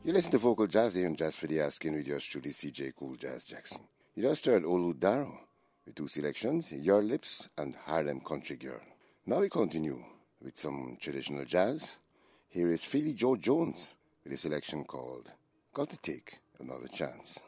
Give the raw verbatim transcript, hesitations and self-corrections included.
You listen to Vocal Jazz here on Jazz for the Asking with yours truly, C J Cool Jazz Jackson. You just heard Olu Darrow with two selections, Your Lips and Harlem Country Girl. Now we continue with some traditional jazz. Here is Philly Joe Jones with a selection called Got to Take Another Chance.